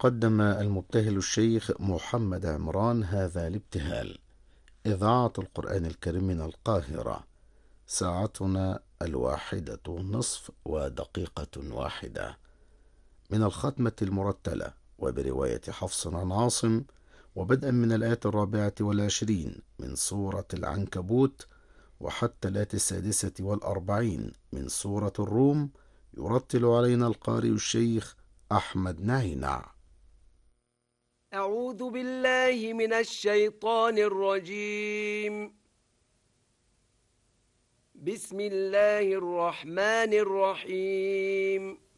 قدم المبتهل الشيخ محمد عمران هذا الابتهال. إذاعة القرآن الكريم من القاهرة. ساعتنا 1:01 من الختمة المرتلة وبرواية حفص عن عاصم، وبدءا من الآية 24 من سورة العنكبوت وحتى الآية 46 من سورة الروم، يرتل علينا القارئ الشيخ أحمد نعينع. أعوذ بالله من الشيطان الرجيم. بسم الله الرحمن الرحيم.